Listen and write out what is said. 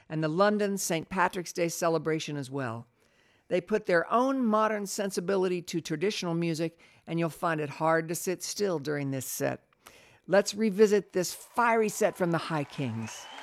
and the London St. Patrick's Day celebration as well. They put their own modern sensibility to traditional music, and you'll find it hard to sit still during this set. Let's revisit this fiery set from the High Kings.